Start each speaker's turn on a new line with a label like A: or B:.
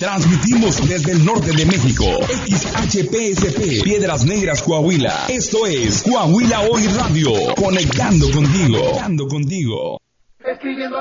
A: Transmitimos desde el norte de México, XHPSP, Piedras Negras, Coahuila. Esto es Coahuila Hoy Radio, conectando contigo. Escribiendo